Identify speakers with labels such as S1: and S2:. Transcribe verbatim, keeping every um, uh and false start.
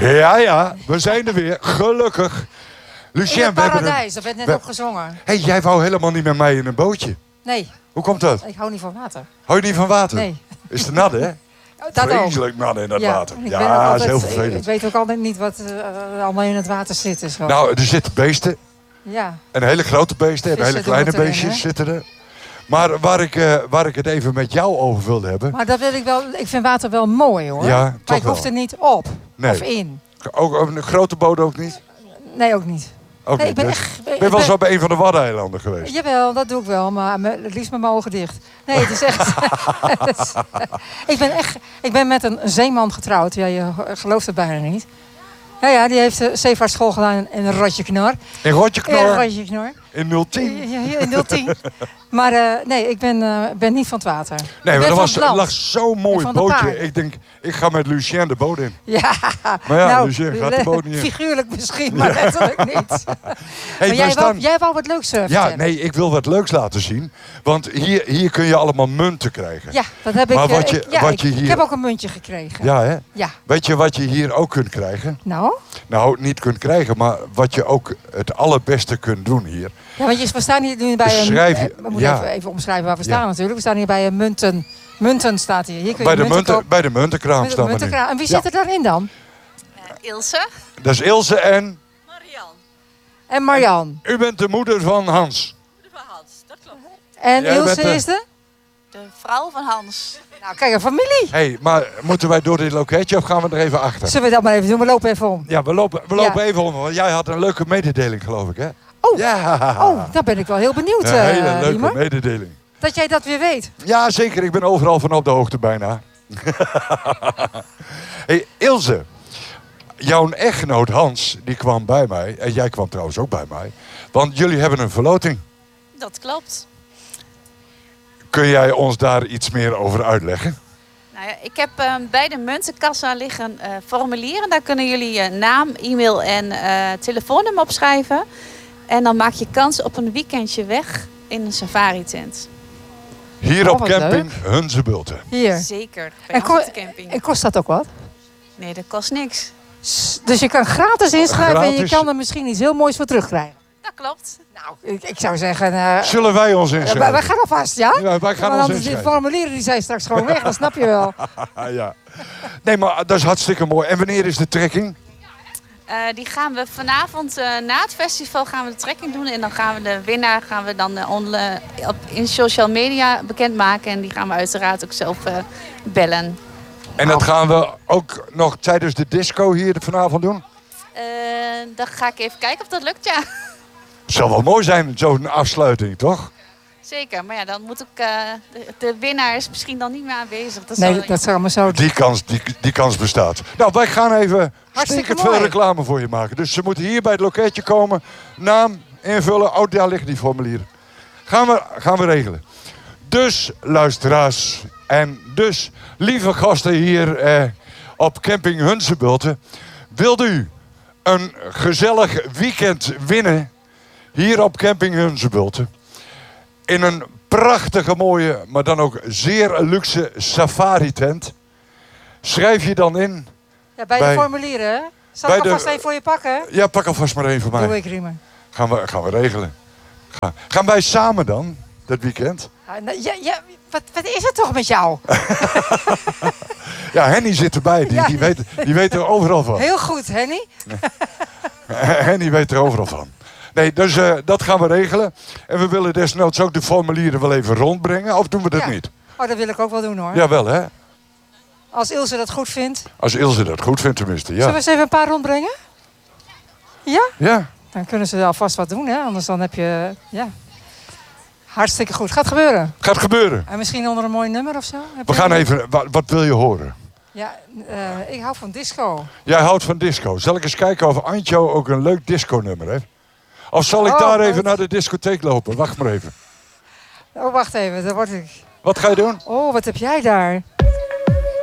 S1: Ja, ja, we zijn er weer. Gelukkig. Lucien,
S2: in het
S1: we hebben
S2: paradijs,
S1: een...
S2: daar werd net
S1: we...
S2: op gezongen.
S1: Hé, hey, jij wou helemaal niet met mij in een bootje.
S2: Nee.
S1: Hoe komt dat?
S2: Ik hou niet van water.
S1: Hou je niet van water?
S2: Nee.
S1: Is het nat, hè?
S2: Dat ook.
S1: Vreselijk nat in dat
S2: ja,
S1: water.
S2: Ik ben
S1: Ja,
S2: ook
S1: dat
S2: altijd,
S1: is heel
S2: ik,
S1: vervelend.
S2: ik weet ook altijd niet wat uh, allemaal in het water zit. En zo.
S1: Nou, er zitten beesten.
S2: Ja.
S1: En hele grote beesten en hele
S2: Vissen
S1: kleine
S2: doen het
S1: beestjes
S2: erin,
S1: zitten er. Maar waar ik, uh, waar ik het even met jou over wilde hebben...
S2: Maar dat wil ik wel. Ik vind water wel mooi, hoor.
S1: Ja,
S2: maar
S1: toch
S2: ik hoef
S1: wel.
S2: er niet op.
S1: Nee.
S2: Of in.
S1: Ook, ook een grote boot ook niet?
S2: Nee, ook niet.
S1: Ook
S2: nee,
S1: niet.
S2: ik ben
S1: Dus-
S2: echt...
S1: ben je wel
S2: ben-
S1: eens op een van de Waddeneilanden geweest?
S2: Jawel, dat doe ik wel, maar me- het liefst met mijn ogen dicht. Nee, het is echt... het is- ik ben echt... Ik ben met een zeeman getrouwd. Ja, je gelooft het bijna niet. Ja, ja, die heeft de zeevaartschool gedaan in een rotje knor.
S1: In Rotje
S2: In een
S1: Knor?
S2: rotje knor.
S1: In nul tien?
S2: Ja, ja, in nul tien. Maar uh, nee, ik ben, uh, ben niet van het water.
S1: Nee,
S2: ik
S1: maar
S2: ben
S1: er
S2: van
S1: was,
S2: het land.
S1: lag zo'n mooi
S2: van de
S1: bootje.
S2: paarden.
S1: Ik denk, ik ga met Lucien de boot in.
S2: Ja,
S1: Maar ja,
S2: nou,
S1: Lucien gaat de boot niet in.
S2: Figuurlijk misschien, maar letterlijk niet.
S1: Hey,
S2: maar jij,
S1: we
S2: wou,
S1: staan-
S2: jij wou wat leuks uh,
S1: Ja,
S2: vertellen.
S1: nee, ik wil wat leuks laten zien. Want hier, hier kun je allemaal munten krijgen.
S2: Ja, dat heb ik.
S1: Maar wat
S2: uh,
S1: je-
S2: ik, ja,
S1: wat
S2: ik,
S1: je
S2: ik
S1: hier-
S2: heb ook een muntje gekregen.
S1: Ja, hè?
S2: Ja.
S1: Weet je wat je hier ook kunt krijgen?
S2: Nou?
S1: Nou, niet kunt krijgen, maar wat je ook het allerbeste kunt doen hier.
S2: Ja, want je, we staan hier nu bij een...
S1: Schrijf je-
S2: eh, We moeten
S1: ja.
S2: even, even omschrijven waar we
S1: Ja.
S2: staan natuurlijk. We staan hier bij een munten... Munten staat hier. Hier kun je
S1: Bij de,
S2: munten
S1: munten,
S2: kopen.
S1: bij de muntenkraam
S2: Met-
S1: staan we nu.
S2: muntenkraam. En wie
S1: Ja.
S2: zit er daarin dan?
S3: Uh, Ilse.
S1: Dat is Ilse en
S3: Marian.
S2: En Marjan.
S1: u bent de moeder van Hans.
S3: Moeder van Hans, dat klopt.
S2: En
S1: Jij
S2: Ilse
S1: bent de-
S2: is de?
S3: De vrouw van Hans.
S2: Nou, kijk, een familie.
S1: Hé, hey, maar moeten wij door dit loketje of gaan we er even achter?
S2: Zullen we dat maar even doen? We lopen even om.
S1: Ja, we lopen, we
S2: Ja.
S1: lopen even om, want jij had een leuke mededeling, geloof ik, hè?
S2: Oh,
S1: Ja.
S2: oh, daar ben ik wel heel benieuwd,
S1: Een hele
S2: uh,
S1: leuke
S2: Riemer.
S1: mededeling.
S2: Dat jij dat weer weet.
S1: Ja, zeker. Ik ben overal van op de hoogte bijna. Hey, Ilse, jouw echtgenoot Hans, die kwam bij mij. En jij kwam trouwens ook bij mij. Want jullie hebben een verloting.
S3: Dat klopt.
S1: Kun jij ons daar iets meer over uitleggen?
S3: Nou ja, ik heb uh, bij de muntenkassa liggen uh, formulieren. Daar kunnen jullie uh, naam, e-mail en uh, telefoonnummer opschrijven. En dan maak je kans op een weekendje weg in een safari-tent.
S1: Hier
S2: Oh,
S1: op
S2: wat
S1: camping Hunzebulten.
S2: Hier.
S3: Zeker, bij
S2: En,
S3: ons
S2: ko-
S3: op de camping.
S2: en kost dat ook wat?
S3: Nee, dat kost niks.
S2: S- Dus je kan gratis inschrijven en je
S1: Gratis.
S2: kan er misschien iets heel moois voor terugkrijgen.
S3: Dat klopt.
S2: Nou, ik, ik zou zeggen... uh,
S1: Zullen wij ons
S2: uh,
S1: inschrijven?
S2: wij gaan alvast, ja?
S1: Ja, wij gaan
S2: Want
S1: ons
S2: anders die
S1: inschrijven.
S2: formulieren die zijn straks gewoon weg, dat snap je wel.
S1: Ah, ja. Nee, maar dat is hartstikke mooi. En wanneer is de trekking?
S3: Uh, die gaan we vanavond uh, na het festival gaan we de trekking doen. En dan gaan we de winnaar gaan we dan uh, on, uh, op, in social media bekendmaken. En die gaan we uiteraard ook zelf uh, bellen.
S1: En dat gaan we ook nog tijdens de disco hier vanavond doen?
S3: Uh, dan ga ik even kijken of dat lukt, ja.
S1: Het zou wel mooi zijn, zo'n afsluiting, toch?
S3: Zeker, maar ja, dan moet ook... Uh, de, de winnaar is misschien dan niet meer aanwezig. Dat
S2: Nee,
S3: zal-
S2: dat zou maar zo...
S1: Die kans, die, die kans bestaat. Nou, wij gaan even
S2: Hartstikke
S1: stinkend veel
S2: mooi.
S1: reclame voor je maken. Dus ze moeten hier bij het loketje komen. Naam invullen. Oh, daar liggen die formulieren. Gaan we, gaan we regelen. Dus, luisteraars. En dus, lieve gasten hier eh, op camping Hunzebulten. Wilt u een gezellig weekend winnen hier op camping Hunzebulten? In een prachtige, mooie, maar dan ook zeer luxe safari-tent. Schrijf je dan in.
S2: Ja, bij,
S1: bij-
S2: de formulieren, hè? Zal
S1: bij
S2: ik
S1: de-
S2: alvast even voor je pakken?
S1: Ja, pak alvast maar één voor
S2: Doe
S1: mij.
S2: ik, Riemer.
S1: Gaan we, gaan we regelen. Gaan, gaan wij samen dan, dat weekend?
S2: Ah, nou, ja, ja, wat, wat is het toch met jou?
S1: Ja, Henny zit erbij. Die,
S2: Ja.
S1: die, weet, die weet er overal van.
S2: Heel goed, Henny.
S1: Henny weet er overal van. Nee, dus eh, dat gaan we regelen. En we willen desnoods ook de formulieren wel even rondbrengen. Of doen we dat
S2: Ja.
S1: niet?
S2: Oh, dat wil ik ook wel doen, hoor.
S1: Jawel, hè?
S2: Als Ilse dat goed vindt.
S1: Als Ilse dat goed vindt tenminste,
S2: Zullen we
S1: ja.
S2: eens even een paar rondbrengen? Ja?
S1: Ja,
S2: Dan kunnen ze alvast wat doen, hè? Anders dan heb je... Ja. Hartstikke goed. Gaat gebeuren.
S1: gaat gebeuren.
S2: En misschien onder een mooi nummer of zo? Heb
S1: We
S2: je-
S1: gaan even... Wat, wat wil je horen?
S2: Ja, eh, ik hou van disco.
S1: Jij houdt van disco. Zal ik eens kijken of Antjo ook een leuk disco-nummer heeft? Of zal ik
S2: Oh,
S1: daar
S2: leuk.
S1: even naar de discotheek lopen? Wacht maar even.
S2: Oh, wacht even. Daar word ik...
S1: Wat ga je doen?
S2: Oh, wat heb jij daar?